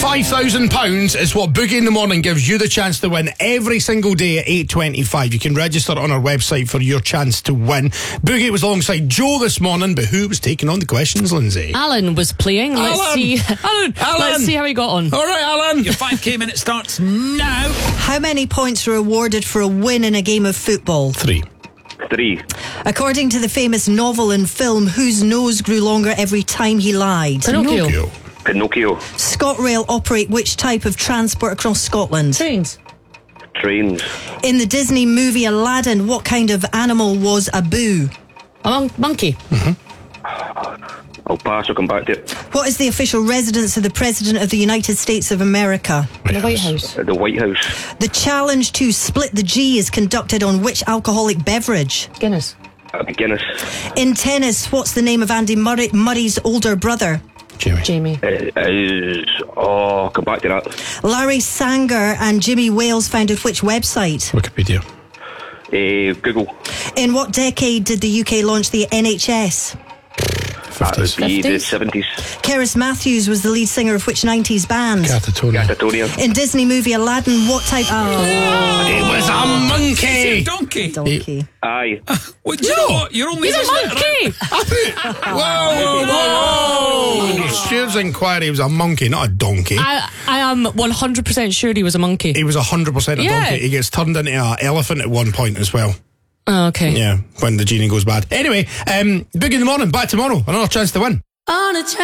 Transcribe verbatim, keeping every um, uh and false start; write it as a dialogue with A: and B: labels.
A: five thousand pounds is what Boogie in the Morning gives you the chance to win every single day at eight twenty-five. You can register on our website for your chance to win. Boogie was alongside Joe this morning, but who was taking on the questions, Lindsay?
B: Alan was playing. Let's
A: Alan.
B: see. Alan,
A: Alan.
B: Let's see how he got on.
A: All right, Alan.
C: Your five K minute starts now.
D: How many points were awarded for a win in a game of football?
A: Three.
E: Three.
D: According to the famous novel and film, whose nose grew longer every time he lied?
B: Pinocchio.
A: Pinocchio.
E: Pinocchio.
D: ScotRail operate which type of transport across Scotland?
B: Trains.
E: Trains.
D: In the Disney movie Aladdin, what kind of animal was Abu?
B: A mon- monkey.
E: I'll pass, I'll come back to it.
D: What is the official residence of the President of the United States of America?
B: The White House.
E: At the White House.
D: The challenge to split the G is conducted on which alcoholic beverage?
B: Guinness.
E: At Guinness.
D: In tennis, what's the name of Andy Murray, Murray's older brother?
A: Jamie.
B: Jamie.
E: It is... Oh, I'll come back to that.
D: Larry Sanger and Jimmy Wales founded which website?
A: Wikipedia.
E: Uh, Google.
D: In what decade did the U K launch the N H S?
E: That would
A: fifties.
E: be the
B: fifties?
E: seventies.
D: Keris Matthews was the lead singer of which nineties band?
A: Catatonia.
E: Catatonia.
D: In Disney movie Aladdin, what type... Oh,
A: It was a monkey.
C: Donkey.
D: donkey.
E: Aye.
C: Well, do you know what? You're only
B: He's a
C: listening-
B: monkey.
A: Whoa, whoa, whoa, whoa. Stuart's inquiry was a monkey, not a donkey.
B: I, I am one hundred percent sure he was a monkey.
A: He was one hundred percent a
B: Yeah.
A: donkey. He gets turned into an elephant at one point as well.
B: Oh, okay.
A: Yeah, when the genie goes bad. Anyway, um, Big in the Morning, back tomorrow. Another chance to win.
B: On a